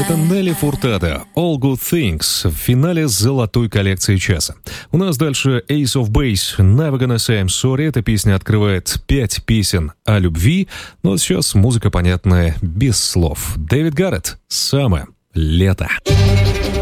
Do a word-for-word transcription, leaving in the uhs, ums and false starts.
Это Нелли Фуртадо, All Good Things, в финале золотой коллекции часа. У нас дальше Ace of Base, Never Gonna Say I'm Sorry. Эта песня открывает пять песен о любви, но сейчас музыка понятная без слов. Дэвид Гарретт, «Самое лето».